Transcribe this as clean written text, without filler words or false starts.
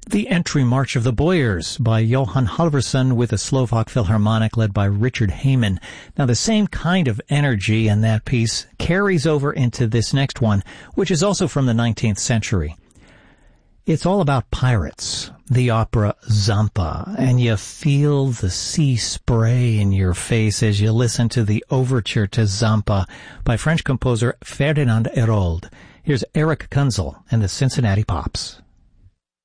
The Entry March of the Boyars by Johan Halvorson with a Slovak Philharmonic led by Richard Heyman. Now, the same kind of energy in that piece carries over into this next one, which is also from the 19th century. It's all about pirates, the opera Zampa, and you feel the sea spray in your face as you listen to the overture to Zampa by French composer Ferdinand Hérold. Here's Eric Kunzel and the Cincinnati Pops.